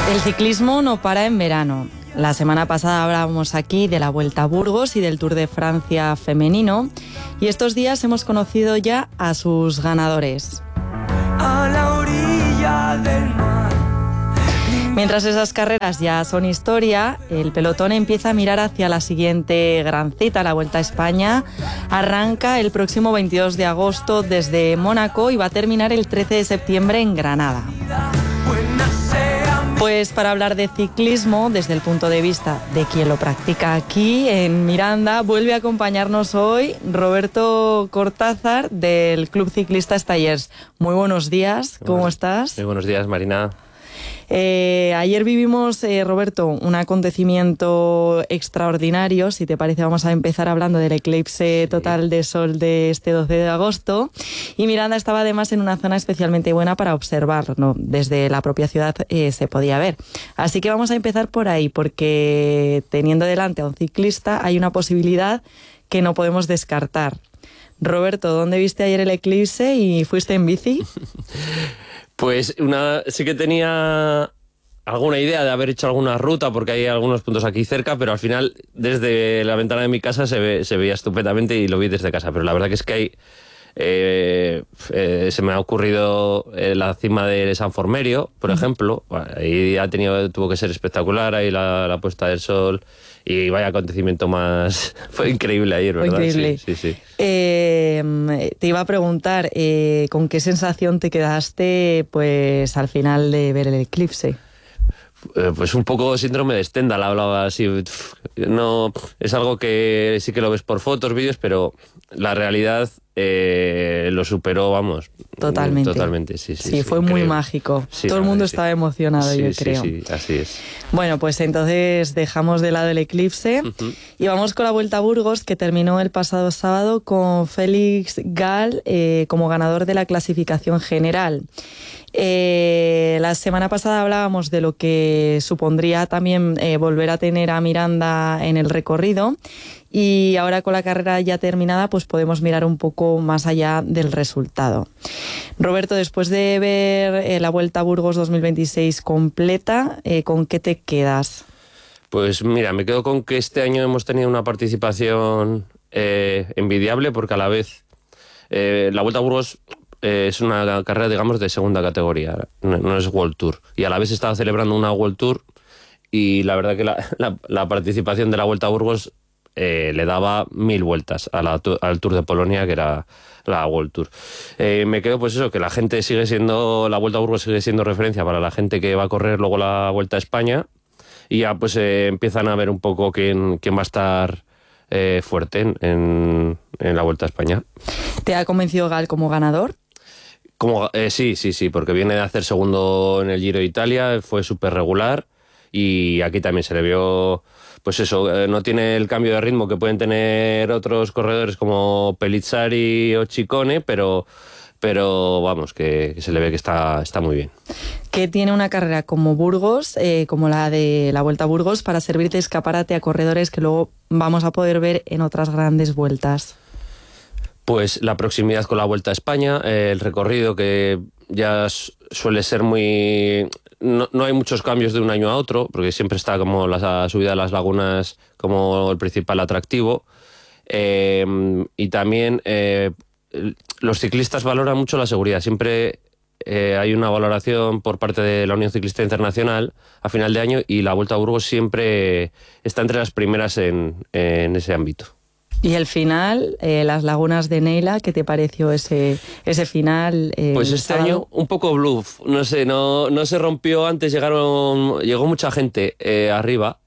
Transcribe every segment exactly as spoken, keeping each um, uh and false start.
El ciclismo no para en verano. La semana pasada hablábamos aquí de la Vuelta a Burgos y del Tour de Francia femenino, y estos días hemos conocido ya a sus ganadores. A la orilla del mar. Mientras esas carreras ya son historia, el pelotón empieza a mirar hacia la siguiente gran cita, la Vuelta a España. Arranca el próximo veintidós de agosto desde Mónaco y va a terminar el trece de septiembre en Granada. Pues para hablar de ciclismo desde el punto de vista de quien lo practica aquí en Miranda, vuelve a acompañarnos hoy Roberto Cortázar del Club Ciclista Stayers. Muy buenos días, ¿cómo Muy estás? Muy buenos días, Marina. Eh, ayer vivimos, eh, Roberto, un acontecimiento extraordinario. Si te parece, vamos a empezar hablando del eclipse sí. total de sol de este doce de agosto. Y Miranda estaba además en una zona especialmente buena para observarlo, ¿no? Desde la propia ciudad eh, se podía ver. Así que vamos a empezar por ahí, porque teniendo delante a un ciclista hay una posibilidad que no podemos descartar. Roberto, ¿dónde viste ayer el eclipse y fuiste en bici? Pues una, sí que tenía alguna idea de haber hecho alguna ruta, porque hay algunos puntos aquí cerca, pero al final desde la ventana de mi casa se, ve, se veía estupendamente y lo vi desde casa. Pero la verdad que es que hay, eh, eh, se me ha ocurrido eh, la cima de San Formerio, por ejemplo. Ahí ha tenido, tuvo que ser espectacular, ahí la, la puesta del sol. Y vaya acontecimiento más... Fue increíble ayer, ¿verdad? Fue increíble. Sí, sí, sí. Eh, te iba a preguntar, eh, ¿con qué sensación te quedaste pues al final de ver el eclipse? Eh, pues un poco síndrome de Stendhal, hablaba así. No, es algo que sí que lo ves por fotos, vídeos, pero la realidad eh, lo superó, vamos. Totalmente. Totalmente, sí, sí. Sí, sí fue increíble. muy mágico. Sí, todo el mundo sí. estaba emocionado, sí, yo sí, creo. Sí, así es. Bueno, pues entonces dejamos de lado el eclipse uh-huh. y vamos con la Vuelta a Burgos, que terminó el pasado sábado con Félix Gall eh, como ganador de la clasificación general. Eh, la semana pasada hablábamos de lo que supondría también eh, volver a tener a Miranda en el recorrido, y ahora con la carrera ya terminada pues podemos mirar un poco más allá del resultado. Roberto, después de ver eh, la Vuelta a Burgos dos mil veintiséis completa, eh, ¿con qué te quedas? Pues mira, me quedo con que este año hemos tenido una participación eh, envidiable, porque a la vez eh, la Vuelta a Burgos Eh, es una carrera, digamos, de segunda categoría, no, no es World Tour, y a la vez estaba celebrando una World Tour, y la verdad que la, la, la participación de la Vuelta a Burgos eh, le daba mil vueltas a la, al Tour de Polonia, que era la World Tour. Eh, me quedo pues eso, que la gente sigue siendo, la Vuelta a Burgos sigue siendo referencia para la gente que va a correr luego la Vuelta a España, y ya pues eh, empiezan a ver un poco quién, quién va a estar eh, fuerte en, en, en la Vuelta a España. ¿Te ha convencido Gall como ganador? Como, eh, sí, sí, sí, porque viene de hacer segundo en el Giro de Italia, fue súper regular, y aquí también se le vio, pues eso, eh, no tiene el cambio de ritmo que pueden tener otros corredores como Pellizzari o Ciccone, pero, pero vamos, que, que se le ve que está, está muy bien. ¿Qué tiene una carrera como Burgos, eh, como la de la Vuelta a Burgos, para servir de escaparate a corredores que luego vamos a poder ver en otras grandes vueltas? Pues la proximidad con la Vuelta a España, eh, el recorrido que ya suele ser muy... No, no hay muchos cambios de un año a otro, porque siempre está como la subida a las lagunas como el principal atractivo. Eh, y también eh, los ciclistas valoran mucho la seguridad. Siempre eh, hay una valoración por parte de la Unión Ciclista Internacional a final de año, y la Vuelta a Burgos siempre está entre las primeras en, en ese ámbito. Y el final, eh, las lagunas de Neila, ¿qué te pareció ese, ese final? Eh, pues este sábado? Año un poco bluff, no sé, no, no se rompió antes, llegaron, llegó mucha gente eh, arriba,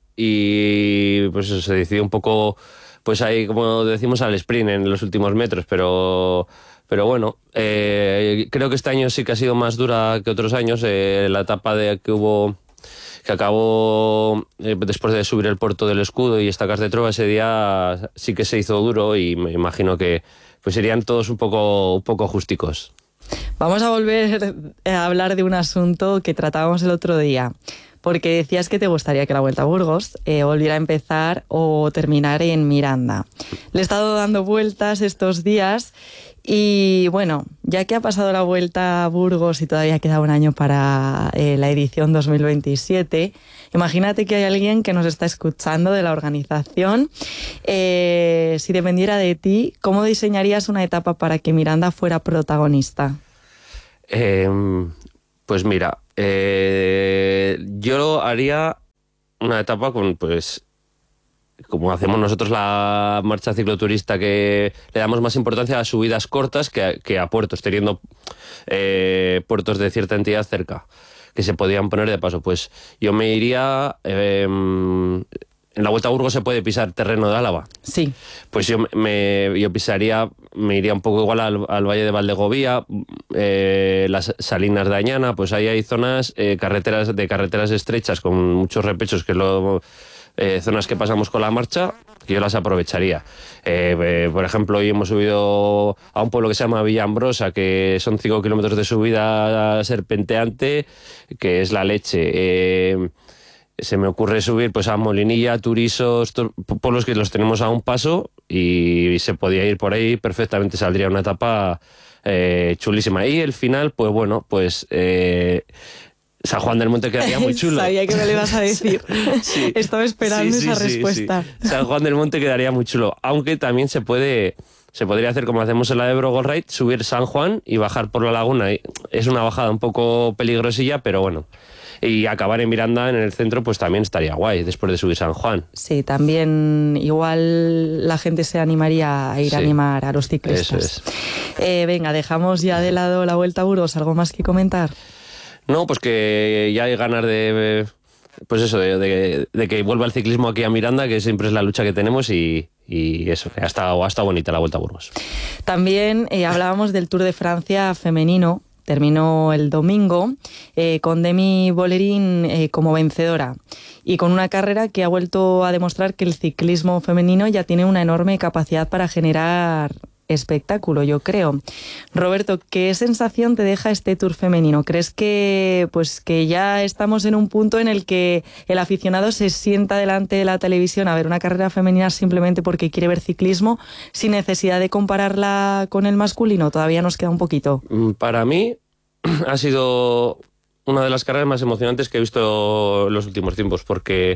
y pues se decidió un poco, pues ahí como decimos al sprint en los últimos metros, pero... Pero bueno, eh, creo que este año sí que ha sido más dura que otros años, eh, la etapa de que hubo... que acabó eh, después de subir el puerto del Escudo y Estacas de Trova, ese día sí que se hizo duro, y me imagino que pues serían todos un poco, un poco justicos. Vamos a volver a hablar de un asunto que tratábamos el otro día, porque decías que te gustaría que la Vuelta a Burgos eh, volviera a empezar o terminar en Miranda. Le he estado dando vueltas estos días Y bueno, ya que ha pasado la Vuelta a Burgos y todavía queda un año para eh, la edición dos mil veintisiete, imagínate que hay alguien que nos está escuchando de la organización. Eh, si dependiera de ti, ¿cómo diseñarías una etapa para que Miranda fuera protagonista? Eh, pues mira, eh, yo haría una etapa con, pues, como hacemos nosotros la marcha cicloturista, que le damos más importancia a subidas cortas que a, que a puertos, teniendo eh, puertos de cierta entidad cerca, que se podían poner de paso. Pues yo me iría... Eh, en la Vuelta a Burgos se puede pisar terreno de Álava. Sí. Pues yo me yo pisaría, me iría un poco igual al, al Valle de Valdegovía, eh, las Salinas de Añana, pues ahí hay zonas, eh, carreteras de carreteras estrechas con muchos repechos, que es lo... Eh, zonas que pasamos con la marcha, que yo las aprovecharía. Eh, eh, por ejemplo, hoy hemos subido a un pueblo que se llama Villambrosa, que son cinco kilómetros de subida serpenteante, que es la leche. Eh, se me ocurre subir pues a Molinilla, Turisos, pueblos que los tenemos a un paso, y se podía ir por ahí perfectamente, saldría una etapa eh, chulísima. Y el final, pues bueno, pues... Eh, San Juan del Monte quedaría muy chulo. Sabía que me lo ibas a decir. Sí. Estaba esperando sí, sí, esa sí, respuesta. Sí. San Juan del Monte quedaría muy chulo. Aunque también se puede, se podría hacer como hacemos en la de Brogol Ride, subir San Juan y bajar por la laguna. Es una bajada un poco peligrosilla, pero bueno. Y acabar en Miranda, en el centro, pues también estaría guay, después de subir San Juan. Sí, también igual la gente se animaría a ir sí. a animar a los ciclistas. Eso es. Eh, venga, dejamos ya de lado la Vuelta a Burgos. ¿Algo más que comentar? No, pues que ya hay ganas de, pues eso, de, de, de que vuelva el ciclismo aquí a Miranda, que siempre es la lucha que tenemos, y, y eso, que ha estado, ha estado bonita la Vuelta a Burgos. También eh, hablábamos del Tour de Francia femenino, terminó el domingo, eh, con Demi Bollerin eh, como vencedora, y con una carrera que ha vuelto a demostrar que el ciclismo femenino ya tiene una enorme capacidad para generar espectáculo, yo creo. Roberto, ¿qué sensación te deja este Tour femenino? ¿Crees que, pues, que ya estamos en un punto en el que el aficionado se sienta delante de la televisión a ver una carrera femenina simplemente porque quiere ver ciclismo, sin necesidad de compararla con el masculino? Todavía nos queda un poquito. Para mí ha sido una de las carreras más emocionantes que he visto en los últimos tiempos, porque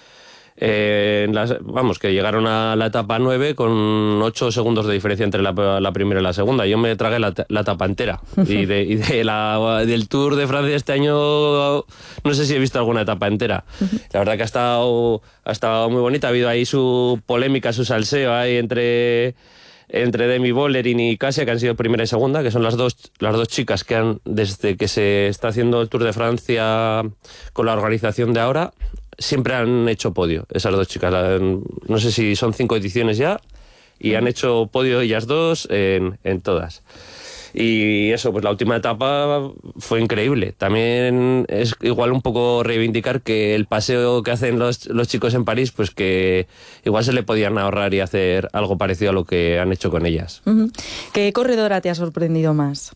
Eh, las, vamos, que llegaron a la etapa nueve con ocho segundos de diferencia entre la, la primera y la segunda. Yo me tragué la, la etapa entera. Y, de, y de la, del Tour de Francia este año no sé si he visto alguna etapa entera. La verdad que ha estado, ha estado muy bonita. Ha habido ahí su polémica, su salseo ahí entre, entre Demi Bollerin y Kasia, que han sido primera y segunda, que son las dos, las dos chicas que han, desde que se está haciendo el Tour de Francia con la organización de ahora, siempre han hecho podio, esas dos chicas. No sé si son cinco ediciones ya, y han hecho podio ellas dos en, en todas. Y eso, pues la última etapa fue increíble. También es igual un poco reivindicar que el paseo que hacen los, los chicos en París, pues que igual se le podían ahorrar y hacer algo parecido a lo que han hecho con ellas. Uh-huh. ¿Qué corredora te ha sorprendido más?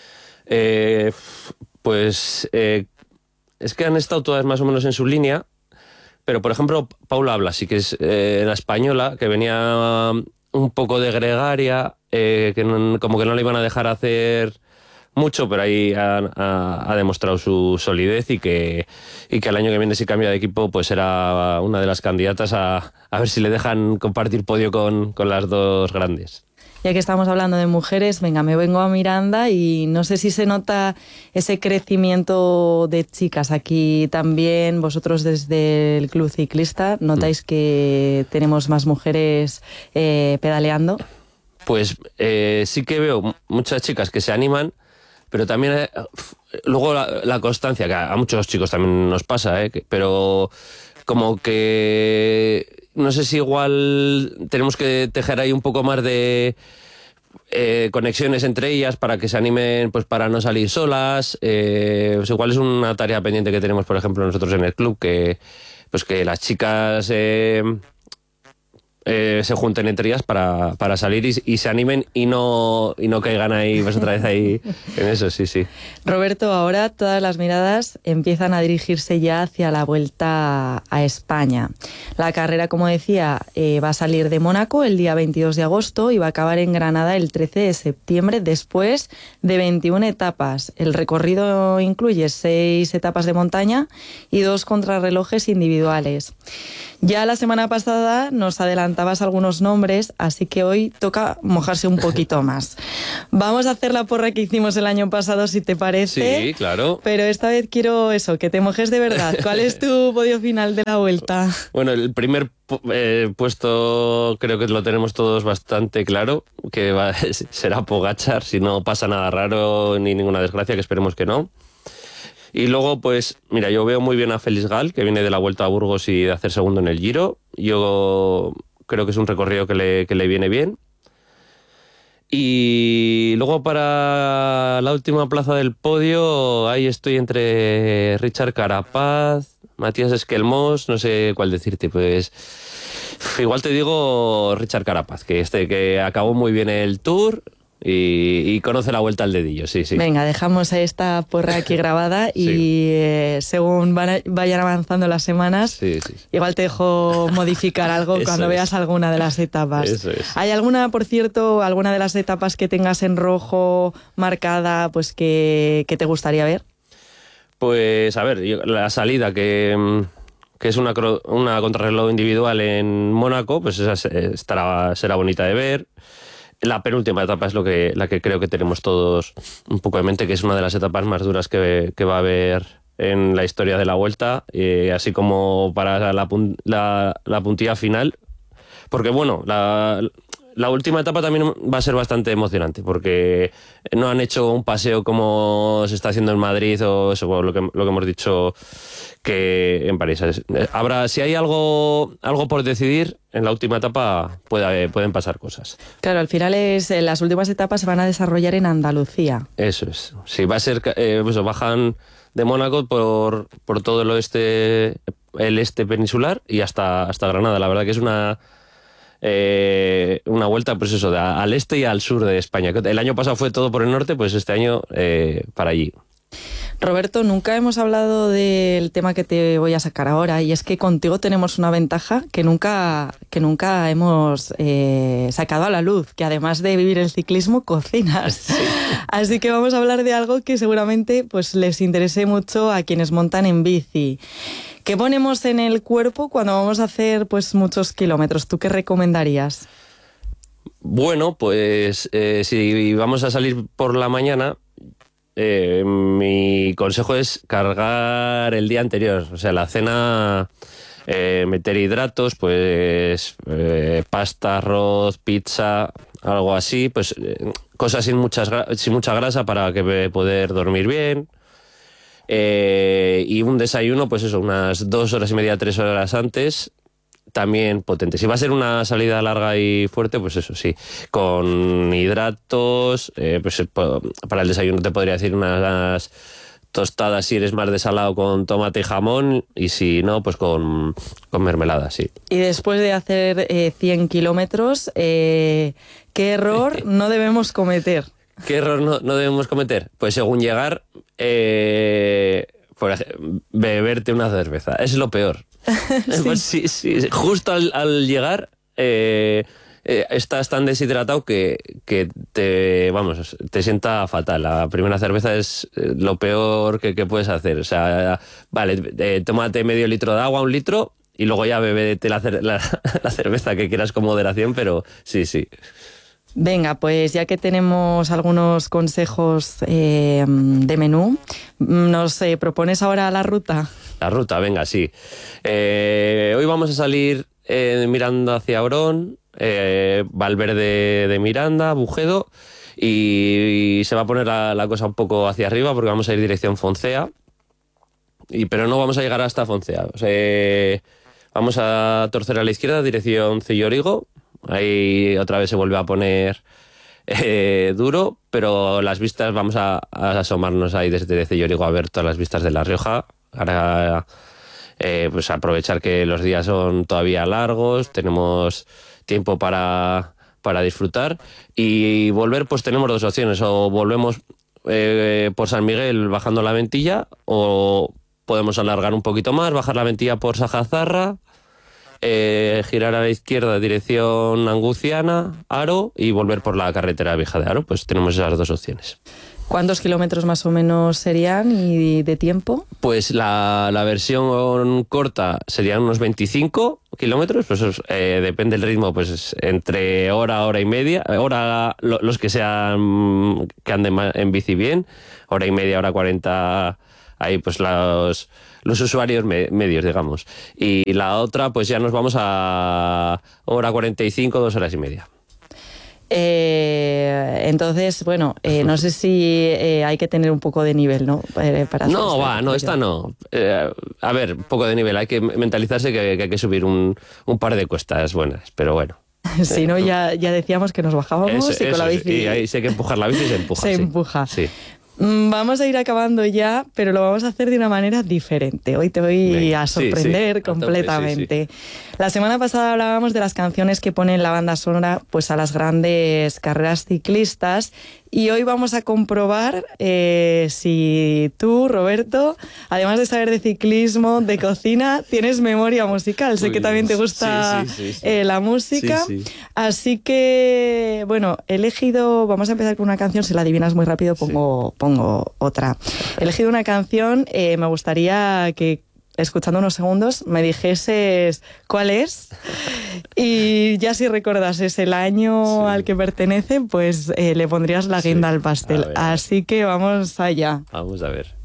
Eh, pues eh, es que han estado todas más o menos en su línea. Pero, por ejemplo, Paula Blasi, que es eh, la española, que venía un poco de gregaria, eh, que no, como que no le iban a dejar hacer mucho, pero ahí ha, ha, ha demostrado su solidez, y que, y que el año que viene, si cambia de equipo, pues será una de las candidatas a, a ver si le dejan compartir podio con, con las dos grandes. Ya que estamos hablando de mujeres, venga, me vengo a Miranda, y no sé si se nota ese crecimiento de chicas aquí también. Vosotros desde el Club Ciclista, ¿notáis mm. que tenemos más mujeres eh, pedaleando? Pues eh, sí que veo muchas chicas que se animan, pero también eh, luego la, la constancia, que a, a muchos chicos también nos pasa, eh, que, pero como que no sé si igual tenemos que tejer ahí un poco más de eh, conexiones entre ellas para que se animen, pues para no salir solas. Eh, pues igual es una tarea pendiente que tenemos, por ejemplo, nosotros en el club, que pues que las chicas eh, eh, se junten entre ellas para, para salir y, y se animen y no, y no caigan ahí, pues otra vez ahí en eso, sí, sí. Roberto, ahora todas las miradas empiezan a dirigirse ya hacia la vuelta a España. La carrera, como decía, eh, va a salir de Mónaco el día veintidós de agosto y va a acabar en Granada el trece de septiembre, después de veintiuna etapas. El recorrido incluye seis etapas de montaña y dos contrarrelojes individuales. Ya la semana pasada nos adelantabas algunos nombres, así que hoy toca mojarse un poquito más. Vamos a hacer la porra que hicimos el año pasado, si te parece. Sí, claro. Pero esta vez quiero eso, que te mojes de verdad. ¿Cuál es tu podio final de la Vuelta? Bueno, el primer eh, puesto creo que lo tenemos todos bastante claro, que va, será Pogačar, si no pasa nada raro ni ninguna desgracia, que esperemos que no. Y luego, pues, mira, yo veo muy bien a Félix Gall, que viene de la Vuelta a Burgos y de hacer segundo en el Giro. Yo creo que es un recorrido que le, que le viene bien. Y luego para la última plaza del podio, ahí estoy entre Richard Carapaz, Matías Esquelmós, no sé cuál decirte, pues igual te digo Richard Carapaz, que este que acabó muy bien el Tour. Y, y conoce la vuelta al dedillo, sí, sí. Venga, dejamos esta porra aquí grabada y sí. eh, según van a, vayan avanzando las semanas, sí, sí. igual te dejo modificar algo cuando es. veas alguna de las etapas. Eso es. ¿Hay alguna, por cierto, alguna de las etapas que tengas en rojo marcada, pues que, que te gustaría ver? Pues, a ver, la salida que... que es una, una contrarreloj individual en Mónaco, pues esa estará, será bonita de ver. La penúltima etapa es lo que, la que creo que tenemos todos un poco en mente, que es una de las etapas más duras que, que va a haber en la historia de la Vuelta, eh, así como para la, la, la puntilla final. Porque, bueno, la, la última etapa también va a ser bastante emocionante, porque no han hecho un paseo como se está haciendo en Madrid o eso, lo que, lo que hemos dicho que en París. Habrá, si hay algo, algo por decidir, en la última etapa puede, pueden pasar cosas. Claro, al final es, las últimas etapas se van a desarrollar en Andalucía. Eso es. Sí, va a ser, eh, pues bajan de Mónaco por, por todo el oeste, el este peninsular y hasta, hasta Granada. La verdad que es una... Eh, una vuelta, pues eso, de, al este y al sur de España. El año pasado fue todo por el norte, pues este año eh, para allí. Roberto, nunca hemos hablado del tema que te voy a sacar ahora, y es que contigo tenemos una ventaja que nunca, que nunca hemos eh, sacado a la luz, que además de vivir el ciclismo, cocinas. Sí. Así que vamos a hablar de algo que seguramente pues, les interese mucho a quienes montan en bici. ¿Qué ponemos en el cuerpo cuando vamos a hacer pues, muchos kilómetros? ¿Tú qué recomendarías? Bueno, pues eh, si vamos a salir por la mañana... Eh, mi consejo es cargar el día anterior, o sea, la cena, eh, meter hidratos, pues eh, pasta, arroz, pizza, algo así, pues eh, cosas sin, muchas, sin mucha grasa para que poder dormir bien. Eh, y un desayuno, pues eso, unas dos horas y media, tres horas antes, también potente. Si va a ser una salida larga y fuerte, pues eso sí, con hidratos, eh, pues para el desayuno te podría decir unas tostadas si eres más de salado con tomate y jamón, y si no, pues con, con mermelada, sí. Y después de hacer eh, cien kilómetros, eh, ¿qué error no debemos cometer? ¿Qué error no, no debemos cometer? Pues según llegar, eh, por ejemplo, beberte una cerveza, es lo peor. Sí. Pues sí, sí, justo al, al llegar eh, eh, estás tan deshidratado que, que te, vamos, te sienta fatal. La primera cerveza es lo peor que, que puedes hacer. O sea, vale, eh, tómate medio litro de agua, un litro, y luego ya bebete la, la, la cerveza que quieras con moderación, pero sí, sí. Venga, pues ya que tenemos algunos consejos eh, de menú, ¿nos eh, propones ahora la ruta? La ruta, venga, sí. Eh, hoy vamos a salir eh, mirando hacia Orón, eh, Valverde de Miranda, Bujedo, y, y se va a poner la, la cosa un poco hacia arriba porque vamos a ir dirección Foncea, y, pero no vamos a llegar hasta Foncea. O sea, eh, vamos a torcer a la izquierda, dirección Cillorigo. Ahí otra vez se vuelve a poner eh, duro, pero las vistas, vamos a, a asomarnos ahí desde Cillorigo a ver todas las vistas de La Rioja. Ahora eh, pues aprovechar que los días son todavía largos, tenemos tiempo para, para disfrutar. Y volver, pues tenemos dos opciones, o volvemos eh, por San Miguel bajando la Ventilla, o podemos alargar un poquito más, bajar la Ventilla por Sajazarra, eh, girar a la izquierda dirección Anguciana, Aro, y volver por la carretera vieja de Aro. Pues tenemos esas dos opciones. ¿Cuántos kilómetros más o menos serían y de tiempo? Pues la, la versión corta serían unos veinticinco kilómetros, pues eh, depende del ritmo, pues entre hora, hora y media, hora lo, los que sean que anden en bici bien, hora y media, hora cuarenta, ahí pues los, los usuarios me, medios, digamos. Y la otra, pues ya nos vamos a hora cuarenta y cinco, dos horas y media. Eh, entonces, bueno, eh, no sé si eh, hay que tener un poco de nivel, ¿no? Para, para no, este va, no, esta no. Eh, a ver, un poco de nivel. Hay que mentalizarse que, que hay que subir un, un par de cuestas buenas, pero bueno. Si no, ya, ya decíamos que nos bajábamos eso, y con eso, la bici... Y ahí sí hay que empujar la bici y se empuja. Se sí. empuja. Sí. Vamos a ir acabando ya, pero lo vamos a hacer de una manera diferente. Hoy te voy Venga, a sorprender sí, sí, completamente. sí, sí. La semana pasada hablábamos de las canciones que ponen la banda sonora pues, a las grandes carreras ciclistas, y hoy vamos a comprobar eh, si tú, Roberto, además de saber de ciclismo, de cocina, tienes memoria musical. Sé Uy, que también te gusta sí, sí, sí, sí. Eh, la música. Sí, sí. Así que, bueno, he elegido, vamos a empezar con una canción, si la adivinas muy rápido pongo, sí. pongo otra. He elegido una canción, eh, me gustaría que, escuchando unos segundos, me dijeses cuál es, y ya si recordases el año sí. al que pertenece, pues eh, le pondrías la guinda sí. al pastel. Así que vamos allá. Vamos a ver.